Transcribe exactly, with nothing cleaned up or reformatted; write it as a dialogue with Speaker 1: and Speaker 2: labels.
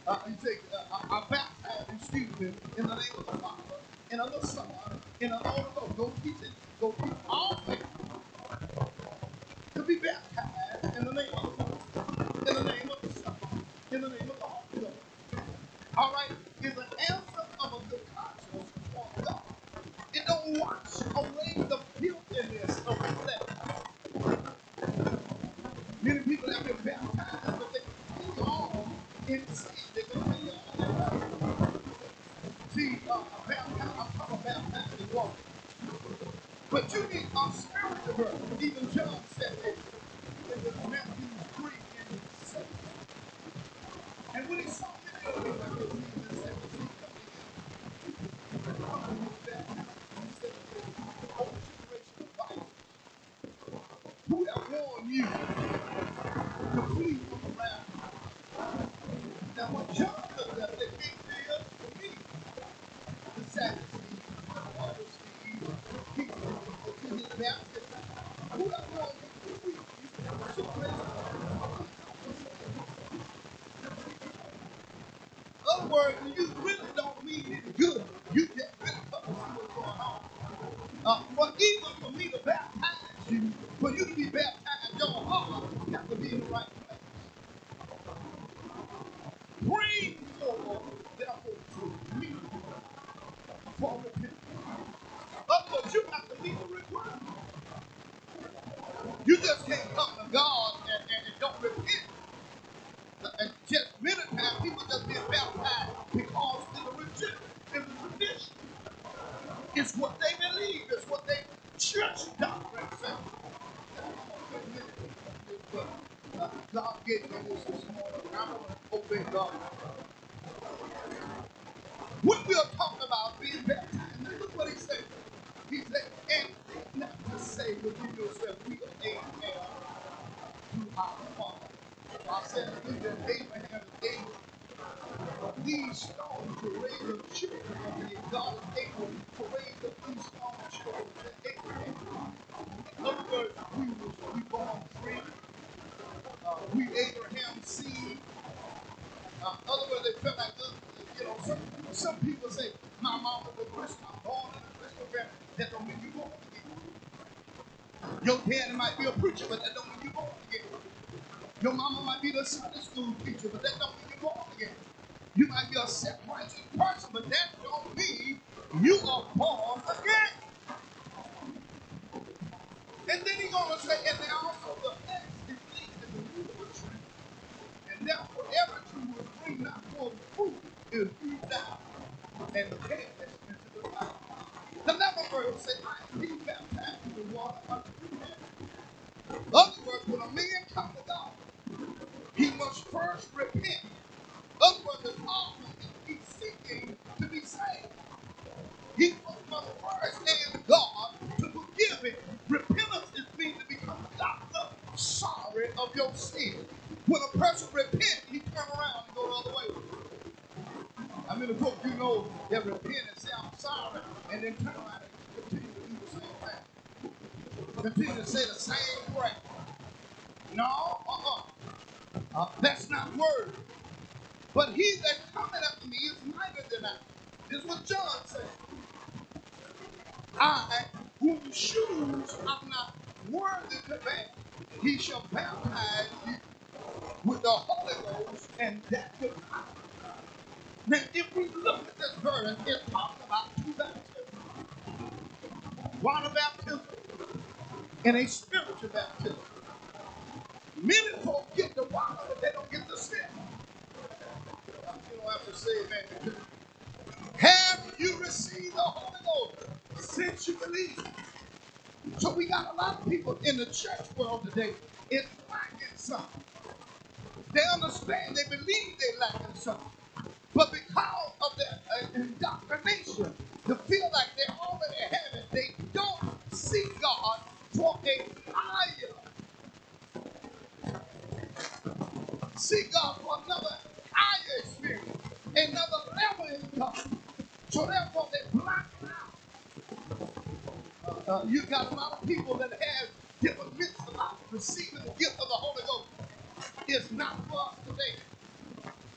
Speaker 1: Uh, he said, uh, I, I baptize you, Stephen, in the name of the Father, and of the Son, and of the Holy Ghost. Go teach it. Go teach all things to be baptized in the name of the Father, in the name of the Son, in the name of the Holy Ghost. All right, is an answer of a good conscience for God. It don't wash away the filthiness of the flesh. Many people have been baptized, but they continue on in sin. They continue on in life. See, uh, baptized, I'm talking about baptized in water. But you need a spiritual birth. Even John said it in Matthew three and seven. And when he saw many of them, like this, he said, "See, coming in, he said, he said, oh, generation of life, who have warned you to flee from the wrath?" Now, when John looked at it, big deal for me, the Sadducees, the Pharisees, he to his baptism, who have warned you to flee? So in other words, you really don't mean it good. You just really come to see what's going on. Uh, but even for me to baptize you, for you to be baptized, your heart has to be in the right place. Bring forth, therefore, to me for repentance. Otherwise, you have to meet the requirement. You just can't come to God and, and, and don't repent. Uh, and just many times people just get baptized because it's a religion, it's a tradition. It's what they believe. It's what they church doctrine says. But uh, God gave me this this morning. I'm going to obey God. When we are talking about being baptized, now look what he said. He said, and think not to say within yourself, we are Abraham to our father. I said, that Abraham is able of these stones to raise up children unto him. God is able to raise up these stone children to Abraham. In other words, we was we born free. Uh, we Abraham's seed. Uh, other words, they felt like this. You know, some some people say, my mama was a Christian. I'm born in a Christian family. That don't mean you born again. Your daddy might be a preacher, but that don't mean you born again. Your mama might be the Sunday school teacher, but that don't mean you born again. You might be a self-righteous person, but that don't mean you are born again. And then he's going to say, and then also the X is leads in the root of the tree. And therefore, every tree will bring not forth fruit if you die and cast into the fire. The next verse says, I be baptized in the water unto repentance. In other words, when a man comes to God, he must first repent. In other words, it's always he's seeking to be saved. He must first ask God to forgive him. Repentance is mean to become doctor sorry of your sin. When a person repents, he turn around and go the other way. I mean, of course, you know that repent and say, I'm sorry, and then turn around and continue to do the same thing. Continue to say the same prayer. No, uh-uh. Uh, that's not word. But he that cometh after me is mightier than I. This is what John said. I, whose shoes I'm not worthy to bear, he shall baptize you with the Holy Ghost and that with power. Now, if we look at this verse, it's talking about two baptisms. Water baptism and a spiritual baptism. Many folks get the water, but they don't get the spirit. You don't have to say amen. Have you received the Holy Ghost since you believe? So we got a lot of people in the church world today. It's lacking something. They understand, they believe they're lacking something. But because of their uh, indoctrination, to feel like they already have it, they don't seek God for a higher. Seek God for another higher experience, another level in God. So therefore they block it out. Uh, you got a lot of people that have different myths about receiving the gift of the Holy Ghost. It's not for us today.